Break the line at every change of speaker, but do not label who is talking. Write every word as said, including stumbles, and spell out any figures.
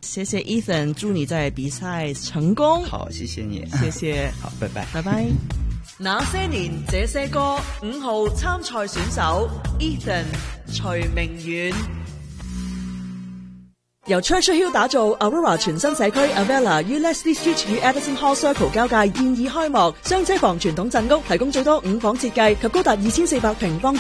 謝謝 Ethan， 祝你在比賽成功。
好，謝謝你，
謝謝，
好，拜拜，
拜拜。那些年，這些歌，五號參賽選手 Ethan 徐明遠。由 Churchill Hill 打造 Aurora 全新社區 Avella 於 Leslie Street 與 Edison Hall Circle 交界現已開幕，雙車房傳統鎮屋提供最多五房設計及高達二千四百平方